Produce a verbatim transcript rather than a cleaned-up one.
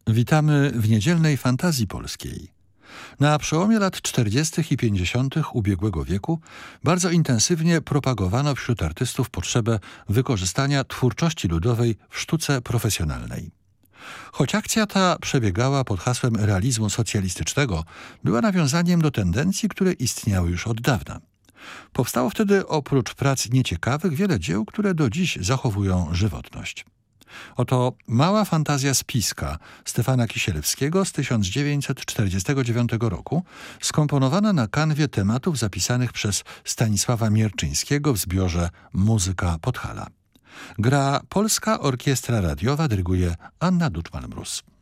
Witamy w niedzielnej fantazji polskiej. Na przełomie lat czterdziestych i pięćdziesiątych ubiegłego wieku bardzo intensywnie propagowano wśród artystów potrzebę wykorzystania twórczości ludowej w sztuce profesjonalnej. Choć akcja ta przebiegała pod hasłem realizmu socjalistycznego, była nawiązaniem do tendencji, które istniały już od dawna. Powstało wtedy oprócz prac nieciekawych wiele dzieł, które do dziś zachowują żywotność. Oto Mała fantazja spiska Stefana Kisielewskiego z tysiąc dziewięćset czterdziestego dziewiątego roku, skomponowana na kanwie tematów zapisanych przez Stanisława Mierczyńskiego w zbiorze Muzyka Podhala. Gra Polska Orkiestra Radiowa, dyryguje Anna Duczman-Mróz.